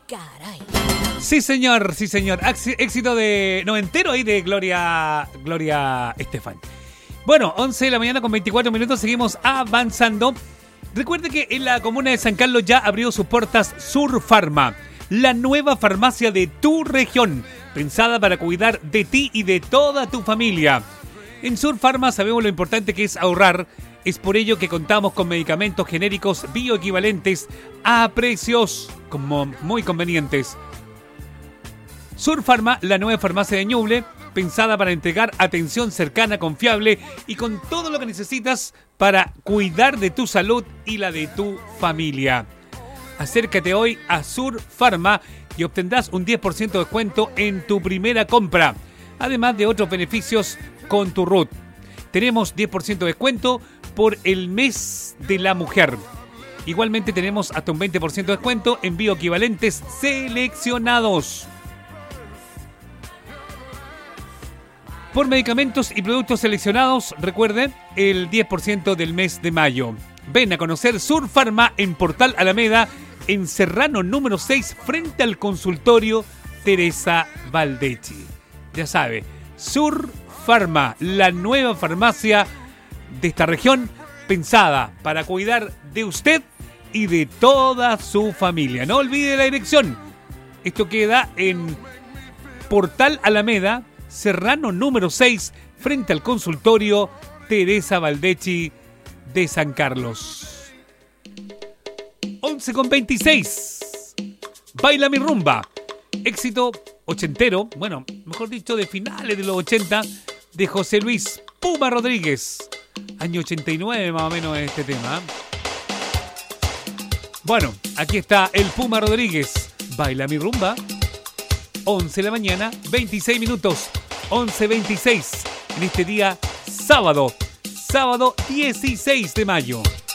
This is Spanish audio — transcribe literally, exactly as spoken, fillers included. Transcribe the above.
Caray. Sí, señor, sí, señor. Axi- éxito de noventero ahí de Gloria, Gloria Estefan. Bueno, once de la mañana con veinticuatro minutos, seguimos avanzando. Recuerde que en la comuna de San Carlos ya abrió sus puertas Sur Farma, la nueva farmacia de tu región, pensada para cuidar de ti y de toda tu familia. En Sur Farma sabemos lo importante que es ahorrar. Es por ello que contamos con medicamentos genéricos bioequivalentes a precios como muy convenientes. Sur Farma, la nueva farmacia de Ñuble, pensada para entregar atención cercana, confiable y con todo lo que necesitas para cuidar de tu salud y la de tu familia. Acércate hoy a Sur Farma y obtendrás un diez por ciento de descuento en tu primera compra, además de otros beneficios con tu R U T. Tenemos diez por ciento de descuento por el mes de la mujer. Igualmente tenemos hasta un veinte por ciento de descuento en bioequivalentes seleccionados. Por medicamentos y productos seleccionados, recuerde, el diez por ciento del mes de mayo. Ven a conocer Sur Farma en Portal Alameda, en Serrano número seis, frente al consultorio Teresa Valdechi. Ya sabe, Sur Farma, la nueva farmacia de esta región, pensada para cuidar de usted y de toda su familia. No olvide la dirección. Esto queda en Portal Alameda, Serrano número seis, frente al consultorio Teresa Valdechi de San Carlos. once con veintiséis. Baila mi rumba. Éxito ochentero, bueno, mejor dicho, de finales de los ochenta, de José Luis Puma Rodríguez. Año ochenta y nueve más o menos este tema. Bueno, aquí está el Puma Rodríguez. Baila mi rumba. once de la mañana, veintiséis minutos. once veintiséis en este día sábado. Sábado dieciséis de mayo.